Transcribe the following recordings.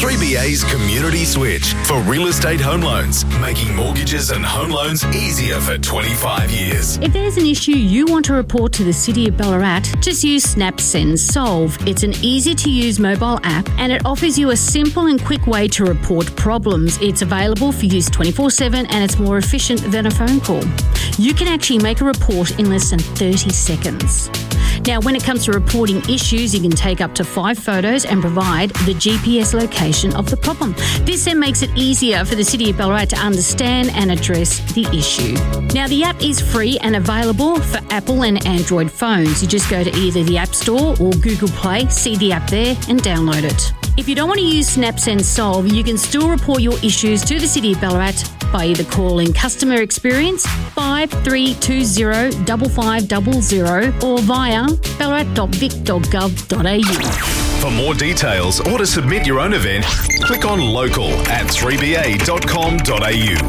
3BA's Community Switch for real estate home loans, making mortgages and home loans easier for 25 years. If there's an issue you want to report to the City of Ballarat, just use Snap Send Solve. It's an easy-to-use mobile app and it offers you a simple and quick way to report problems. It's available for use 24/7 and it's more efficient than a phone call. You can actually make a report in less than 30 seconds. Now, when it comes to reporting issues, you can take up to 5 photos and provide the GPS location of the problem. This then makes it easier for the City of Ballarat to understand and address the issue. Now, the app is free and available for Apple and Android phones. You just go to either the App Store or Google Play, see the app there and download it. If you don't want to use Snap Send Solve, you can still report your issues to the City of Ballarat by either calling Customer Experience 5320 5500 or via ballarat.vic.gov.au. For more details or to submit your own event, click on local at 3ba.com.au.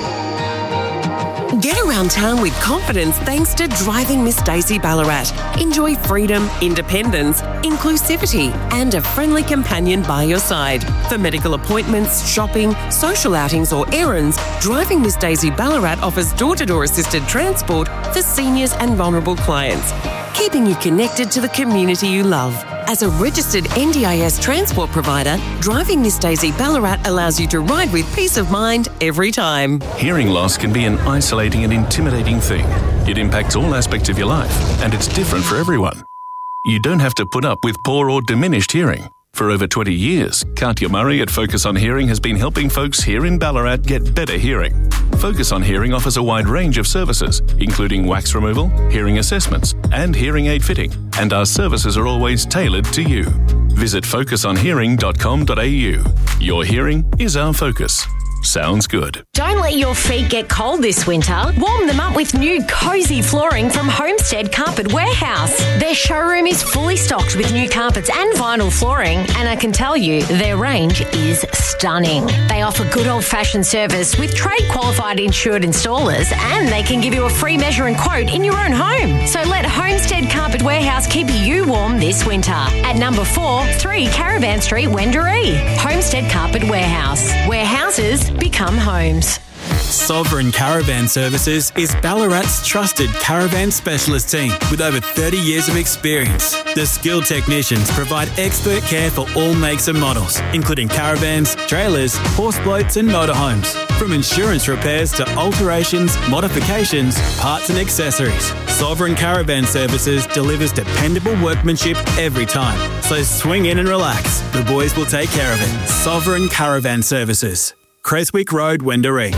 Get around town with confidence thanks to Driving Miss Daisy Ballarat. Enjoy freedom, independence, inclusivity and a friendly companion by your side. For medical appointments, shopping, social outings or errands, Driving Miss Daisy Ballarat offers door-to-door assisted transport for seniors and vulnerable clients, keeping you connected to the community you love. As a registered NDIS transport provider, Driving Miss Daisy Ballarat allows you to ride with peace of mind every time. Hearing loss can be an isolating and intimidating thing. It impacts all aspects of your life, and it's different for everyone. You don't have to put up with poor or diminished hearing. For over 20 years, Katya Murray at Focus on Hearing has been helping folks here in Ballarat get better hearing. Focus on Hearing offers a wide range of services, including wax removal, hearing assessments, and hearing aid fitting, and our services are always tailored to you. Visit focusonhearing.com.au. Your hearing is our focus. Sounds good. Don't let your feet get cold this winter. Warm them up with new cosy flooring from Homestead Carpet Warehouse. Their showroom is fully stocked with new carpets and vinyl flooring, and I can tell you their range is stunning. They offer good old-fashioned service with trade-qualified insured installers, and they can give you a free measure and quote in your own home. So let Homestead Carpet Warehouse keep you warm this winter at number 4, 3 Caravan Street, Wendouree. Homestead Carpet Warehouse, where houses become homes. Sovereign Caravan Services is Ballarat's trusted caravan specialist team with over 30 years of experience. The skilled technicians provide expert care for all makes and models, including caravans, trailers, horse boats and motorhomes. From insurance repairs to alterations, modifications, parts and accessories, Sovereign Caravan Services delivers dependable workmanship every time. So swing in and relax. The boys will take care of it. Sovereign Caravan Services. Creswick Road, Wendouree.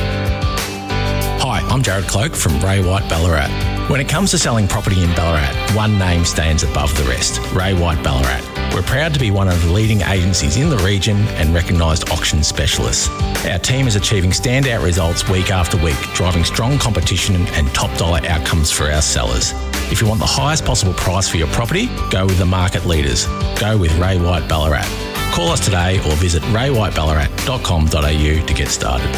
Hi, I'm Jared Cloak from Ray White Ballarat. When it comes to selling property in Ballarat, one name stands above the rest, Ray White Ballarat. We're proud to be one of the leading agencies in the region and recognised auction specialists. Our team is achieving standout results week after week, driving strong competition and top dollar outcomes for our sellers. If you want the highest possible price for your property, go with the market leaders. Go with Ray White Ballarat. Call us today or visit raywhiteballarat.com.au to get started.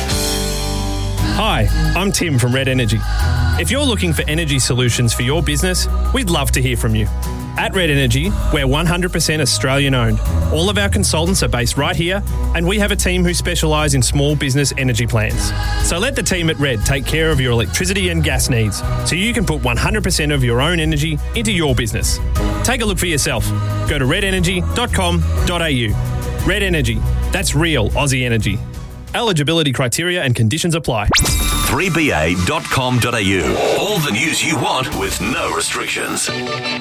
Hi, I'm Tim from Red Energy. If you're looking for energy solutions for your business, we'd love to hear from you. At Red Energy, we're 100% Australian owned. All of our consultants are based right here, and we have a team who specialise in small business energy plans. So let the team at Red take care of your electricity and gas needs, so you can put 100% of your own energy into your business. Take a look for yourself. Go to redenergy.com.au. Red Energy, that's real Aussie energy. Eligibility criteria and conditions apply. 3ba.com.au. All the news you want with no restrictions.